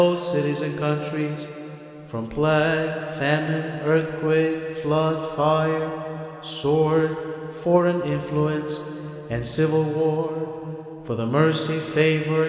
cities and countries, from plague, famine, earthquake, flood, fire, sword, foreign influence, and civil war, for the mercy, favor,